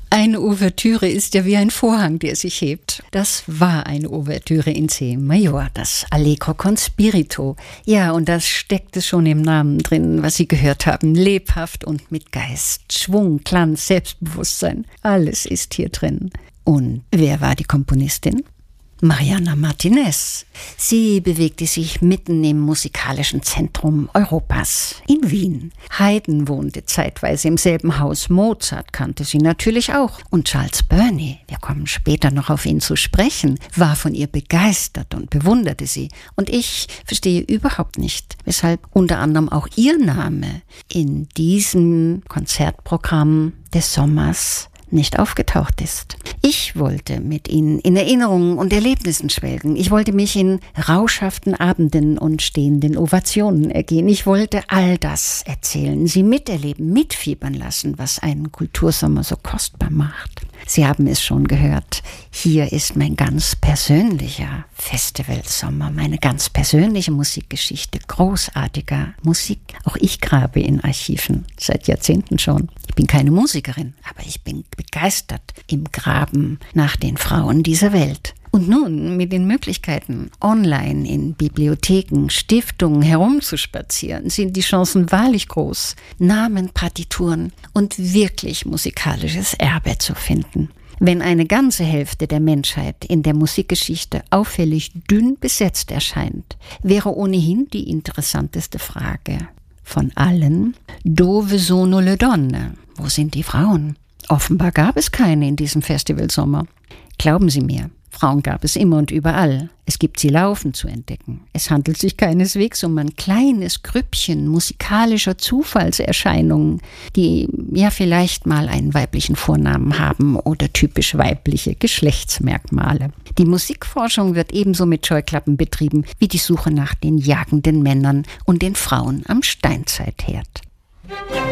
Eine Ouvertüre ist ja wie ein Vorhang, der sich hebt. Das war eine Ouvertüre in C Major, das Allegro con spirito. Ja, und das steckte schon im Namen drin, was Sie gehört haben. Lebhaft und mit Geist, Schwung, Glanz, Selbstbewusstsein. Alles ist hier drin. Und wer war die Komponistin? Mariana Martinez. Sie bewegte sich mitten im musikalischen Zentrum Europas, in Wien. Haydn wohnte zeitweise im selben Haus. Mozart kannte sie natürlich auch. Und Charles Burney, wir kommen später noch auf ihn zu sprechen, war von ihr begeistert und bewunderte sie. Und ich verstehe überhaupt nicht, weshalb unter anderem auch ihr Name in diesem Konzertprogramm des Sommers nicht aufgetaucht ist. Ich wollte mit Ihnen in Erinnerungen und Erlebnissen schwelgen. Ich wollte mich in rauschhaften Abenden und stehenden Ovationen ergehen. Ich wollte all das erzählen, Sie miterleben, mitfiebern lassen, was einen Kultursommer so kostbar macht. Sie haben es schon gehört. Hier ist mein ganz persönlicher Festivalsommer, meine ganz persönliche Musikgeschichte, großartiger Musik. Auch ich grabe in Archiven, seit Jahrzehnten schon. Ich bin keine Musikerin, aber ich bin begeistert im Graben nach den Frauen dieser Welt. Und nun mit den Möglichkeiten, online in Bibliotheken, Stiftungen herumzuspazieren, sind die Chancen wahrlich groß, Namen, Partituren und wirklich musikalisches Erbe zu finden. Wenn eine ganze Hälfte der Menschheit in der Musikgeschichte auffällig dünn besetzt erscheint, wäre ohnehin die interessanteste Frage von allen: Dove sono le donne? Wo sind die Frauen? Offenbar gab es keine in diesem Festivalsommer. Glauben Sie mir, Frauen gab es immer und überall. Es gibt sie laufend zu entdecken. Es handelt sich keineswegs um ein kleines Grüppchen musikalischer Zufallserscheinungen, die ja vielleicht mal einen weiblichen Vornamen haben oder typisch weibliche Geschlechtsmerkmale. Die Musikforschung wird ebenso mit Scheuklappen betrieben wie die Suche nach den jagenden Männern und den Frauen am Steinzeitherd.